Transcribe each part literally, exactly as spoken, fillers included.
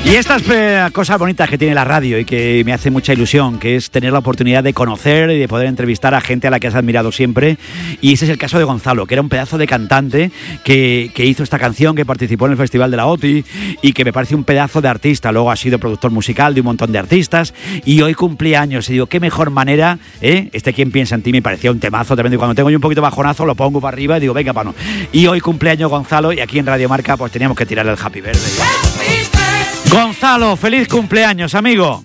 Y estas eh, cosas bonitas que tiene la radio y que me hace mucha ilusión, que es tener la oportunidad de conocer y de poder entrevistar a gente a la que has admirado siempre. Y ese es el caso de Gonzalo, que era un pedazo de cantante que, que hizo esta canción, que participó en el Festival de la O T I y que me parece un pedazo de artista. Luego ha sido productor musical de un montón de artistas y hoy cumplía años. Y digo, qué mejor manera, ¿eh? Este Quién piensa en ti me parecía un temazo tremendo. Y cuando tengo yo un poquito bajonazo lo pongo para arriba y digo, venga, pano. Y hoy cumpleaños Gonzalo y aquí en Radio Marca pues teníamos que tirarle el happy birthday. Gonzalo, feliz cumpleaños, amigo.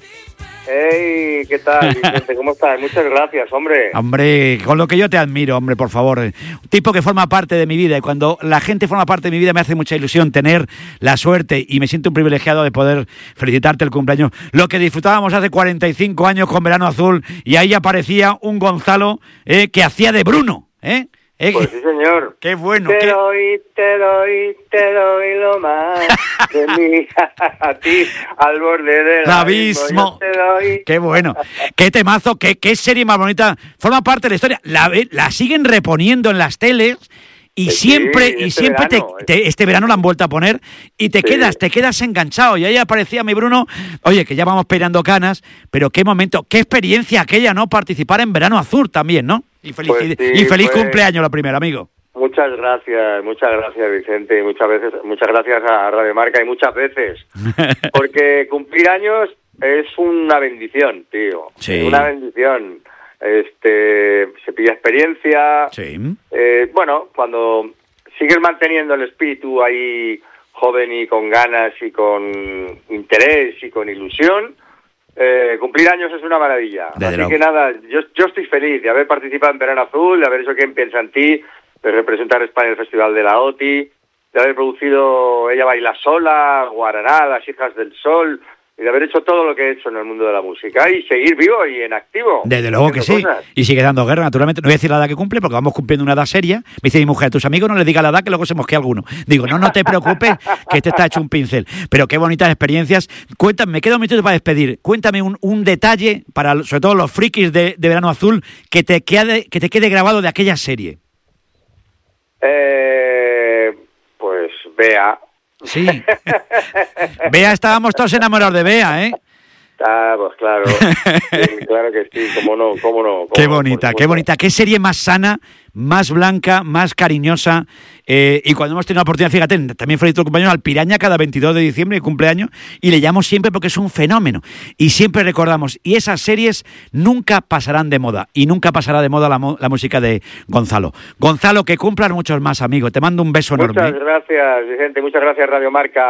Hey, ¿qué tal, Vicente? ¿Cómo estás? Muchas gracias, hombre. Hombre, con lo que yo te admiro, hombre, por favor. Un tipo que forma parte de mi vida y cuando la gente forma parte de mi vida me hace mucha ilusión tener la suerte y me siento un privilegiado de poder felicitarte el cumpleaños. Lo que disfrutábamos hace cuarenta y cinco años con Verano Azul y ahí aparecía un Gonzalo eh, que hacía de Bruno, ¿eh? ¿Eh? Pues sí, señor. Qué bueno. Te qué... doy, te doy, te doy lo más de mí a ti, al borde del abismo. Te doy. Qué bueno. Qué temazo, qué, qué serie más bonita. Forma parte de la historia. La, la siguen reponiendo en las teles y Sí, siempre, este y siempre verano, te, te, este verano la han vuelto a poner y te Sí. quedas, te quedas enganchado. Y ahí aparecía mi Bruno. Oye, que ya vamos peleando canas, pero qué momento, qué experiencia aquella, ¿no? Participar en Verano Azul también, ¿no? Y feliz, Pues sí, y feliz pues... cumpleaños, lo primero, amigo. Muchas gracias, muchas gracias, Vicente, y muchas veces, muchas gracias a Radio Marca y muchas veces, porque cumplir años es una bendición, tío, Sí. es una bendición. Este, se pilla experiencia, Sí. eh, bueno, cuando sigues manteniendo el espíritu ahí joven y con ganas y con interés y con ilusión. Eh, cumplir años es una maravilla. Desde Así luego. que nada, yo, yo estoy feliz de haber participado en Verano Azul, de haber hecho Quién piensa en ti, de representar a España en el Festival de la O T I, de haber producido Ella baila sola, Guaraná, Las hijas del sol, y de haber hecho todo lo que he hecho en el mundo de la música y seguir vivo y en activo. Desde luego que sí. Cosas. Y sigue dando guerra, naturalmente. No voy a decir la edad que cumple porque vamos cumpliendo una edad seria. Me dice mi mujer, a tus amigos no les diga la edad que luego se mosquea alguno. Digo, no, no te preocupes, que este está hecho un pincel. Pero qué bonitas experiencias. Cuéntame, me queda un minuto para despedir. Cuéntame un, un detalle para, sobre todo, los frikis de, de Verano Azul que te, quede, que te quede grabado de aquella serie. Eh, pues Bea. Sí. Bea, estábamos todos enamorados de Bea, ¿eh? Ah, pues claro, sí, claro que sí, cómo no, cómo no. Cómo Qué no, bonita, por qué supuesto. bonita. Qué serie más sana, más blanca, más cariñosa. Eh, y cuando hemos tenido la oportunidad, fíjate, también felicito al compañero al Piraña cada veintidós de diciembre, de cumpleaños, y le llamo siempre porque es un fenómeno. Y siempre recordamos, y esas series nunca pasarán de moda, y nunca pasará de moda la, mo- la música de Gonzalo. Gonzalo, que cumplan muchos más, amigo. Te mando un beso enorme. Muchas gracias, Vicente, muchas gracias, Radio Marca.